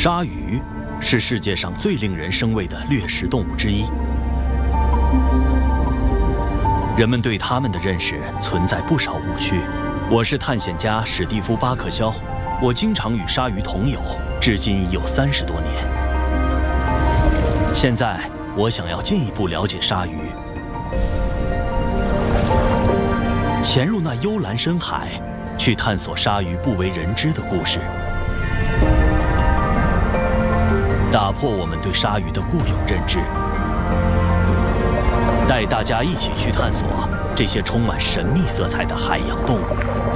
鲨鱼是世界上最令人生畏的掠食动物之一。人们对它们的认识存在不少误区。我是探险家史蒂夫·巴克肖，我经常与鲨鱼同游，至今已有30多年。现在，我想要进一步了解鲨鱼，潜入那幽蓝深海，去探索鲨鱼不为人知的故事，打破我们对鲨鱼的固有认知，带大家一起去探索这些充满神秘色彩的海洋动物。